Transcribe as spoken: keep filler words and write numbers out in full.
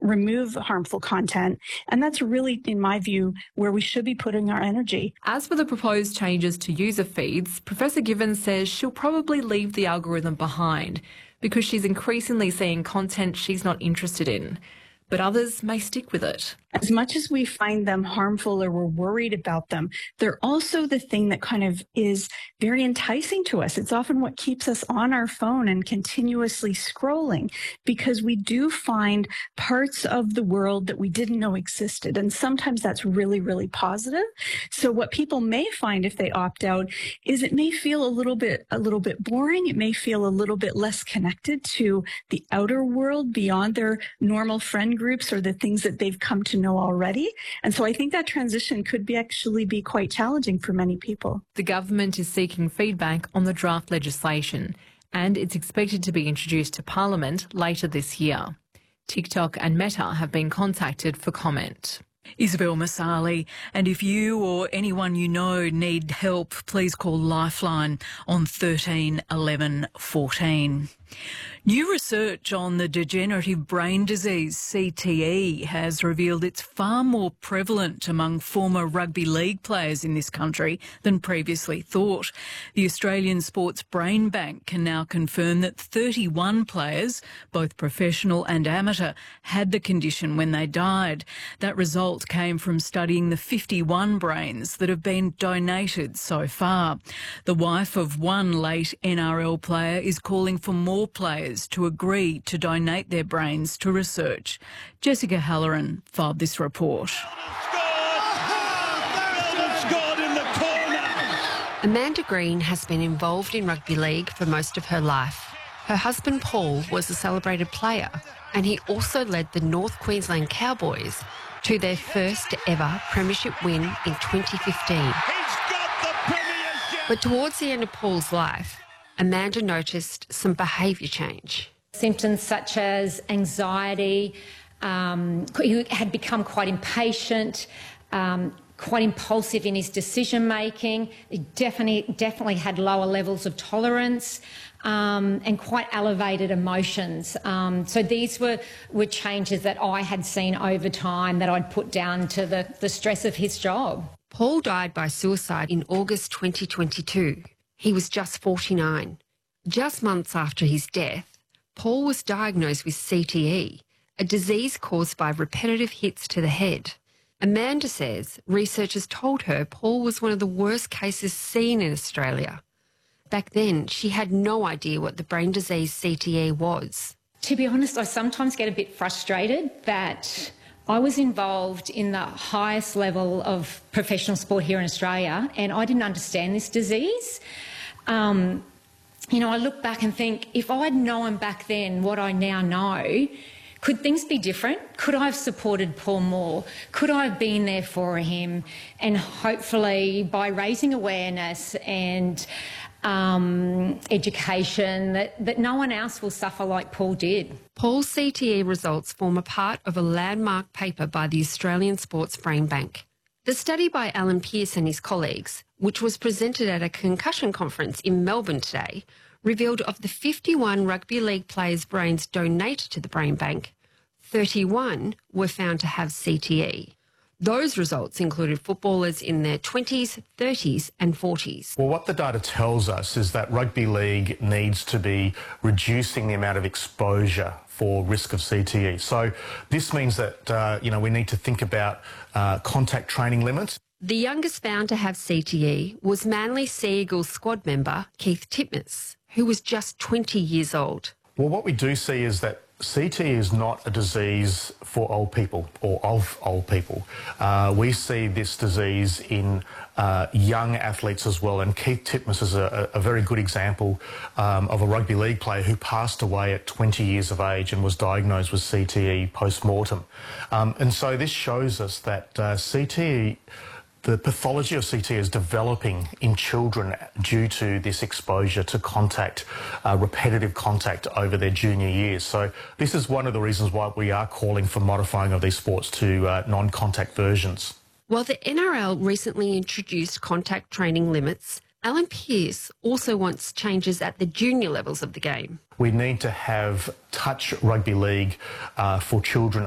remove harmful content. And that's really, in my view, where we should be putting our energy. As for the proposed changes to user feeds, Professor Givens says she'll probably leave the algorithm behind because she's increasingly seeing content she's not interested in. But others may stick with it. As much as we find them harmful or we're worried about them, they're also the thing that kind of is very enticing to us. It's often what keeps us on our phone and continuously scrolling, because we do find parts of the world that we didn't know existed. And sometimes that's really, really positive. So what people may find if they opt out is it may feel a little bit, a little bit boring. It may feel a little bit less connected to the outer world beyond their normal friend groups or the things that they've come to know already. And so I think that transition could be actually be quite challenging for many people. The government is seeking feedback on the draft legislation, and it's expected to be introduced to Parliament later this year. TikTok and Meta have been contacted for comment. Isabel Masali, and if you or anyone you know need help, please call Lifeline on thirteen eleven fourteen. New research on the degenerative brain disease C T E has revealed it's far more prevalent among former rugby league players in this country than previously thought. The Australian Sports Brain Bank can now confirm that thirty-one players, both professional and amateur, had the condition when they died. That result came from studying the fifty-one brains that have been donated so far. The wife of one late N R L player is calling for more players to agree to donate their brains to research. Jessica Halloran filed this report. Amanda Green has been involved in rugby league for most of her life. Her husband Paul was a celebrated player, and he also led the North Queensland Cowboys to their first ever premiership win in twenty fifteen. But towards the end of Paul's life, Amanda noticed some behaviour change. Symptoms such as anxiety, um, he had become quite impatient, um, quite impulsive in his decision-making. He definitely, definitely had lower levels of tolerance um, and quite elevated emotions. Um, so these were, were changes that I had seen over time that I'd put down to the, the stress of his job. Paul died by suicide in August twenty twenty-two. He was just forty-nine. Just months after his death, Paul was diagnosed with C T E, a disease caused by repetitive hits to the head. Amanda says researchers told her Paul was one of the worst cases seen in Australia. Back then, she had no idea what the brain disease C T E was. To be honest, I sometimes get a bit frustrated that I was involved in the highest level of professional sport here in Australia, and I didn't understand this disease. Um, you know, I look back and think, if I'd known back then what I now know, could things be different? Could I have supported Paul more? Could I have been there for him? And hopefully by raising awareness and um, education, that, that no one else will suffer like Paul did. Paul's C T E results form a part of a landmark paper by the Australian Sports Brain Bank. The study by Alan Pearce and his colleagues, which was presented at a concussion conference in Melbourne today, revealed of the fifty-one rugby league players' brains donated to the Brain Bank, thirty-one were found to have C T E. Those results included footballers in their twenties, thirties and forties. Well, what the data tells us is that rugby league needs to be reducing the amount of exposure for risk of C T E. So this means that, uh, you know, we need to think about uh, contact training limits. The youngest found to have C T E was Manly Sea Eagles squad member Keith Titmus, who was just twenty years old. Well, what we do see is that C T E is not a disease for old people or of old people. Uh, we see this disease in uh, young athletes as well, and Keith Titmus is a, a very good example um, of a rugby league player who passed away at twenty years of age and was diagnosed with C T E post-mortem. Um, and so this shows us that uh, C T E, the pathology of C T E is developing in children due to this exposure to contact, uh, repetitive contact over their junior years. So this is one of the reasons why we are calling for modifying of these sports to uh, non-contact versions. While the N R L recently introduced contact training limits, Alan Pearce also wants changes at the junior levels of the game. We need to have touch rugby league uh, for children